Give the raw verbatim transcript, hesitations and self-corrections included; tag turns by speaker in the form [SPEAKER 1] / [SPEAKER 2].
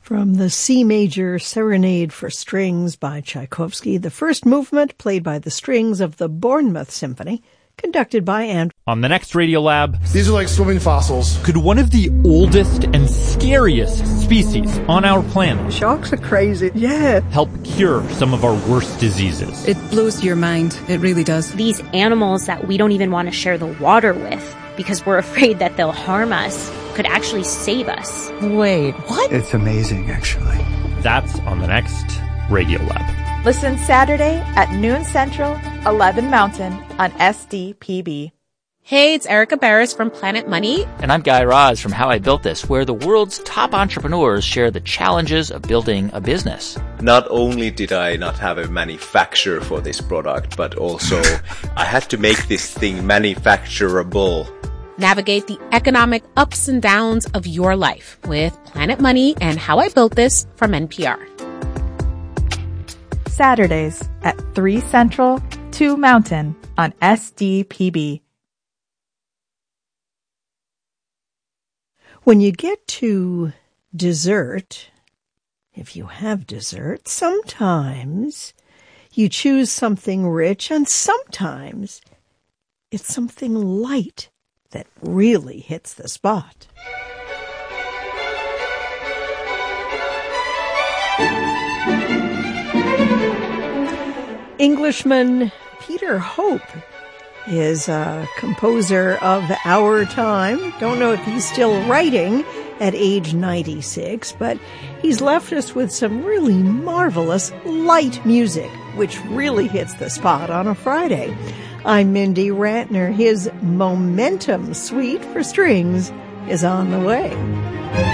[SPEAKER 1] From the C Major Serenade for Strings by Tchaikovsky, the first movement played by the strings of the Bournemouth Symphony, conducted by Andrew.
[SPEAKER 2] On the next Radiolab,
[SPEAKER 3] these are like swimming fossils.
[SPEAKER 2] Could one of the oldest and scariest species on our planet,
[SPEAKER 1] Sharks are crazy, yeah,
[SPEAKER 2] help cure some of our worst diseases?
[SPEAKER 4] It blows your mind. It really does.
[SPEAKER 5] These animals that we don't even want to share the water with because we're afraid that they'll harm us could actually save us.
[SPEAKER 4] Wait, what?
[SPEAKER 6] It's amazing, actually.
[SPEAKER 2] That's on the next Radiolab.
[SPEAKER 7] Listen Saturday at noon Central, eleven Mountain on S D P B.
[SPEAKER 8] Hey, it's Erica Barris from Planet Money.
[SPEAKER 9] And I'm Guy Raz from How I Built This, where the world's top entrepreneurs share the challenges of building a business.
[SPEAKER 10] Not only did I not have a manufacturer for this product, but also I had to make this thing manufacturable.
[SPEAKER 8] Navigate the economic ups and downs of your life with Planet Money and How I Built This from N P R.
[SPEAKER 7] Saturdays at three Central, two Mountain on S D P B.
[SPEAKER 1] When you get to dessert, if you have dessert, sometimes you choose something rich and sometimes it's something light that really hits the spot. Englishman Peter Hope is a composer of our time. Don't know if he's still writing at age ninety-six, but he's left us with some really marvelous light music, which really hits the spot on a Friday. I'm Mindy Rantner. His Momentum Suite for Strings is on the way.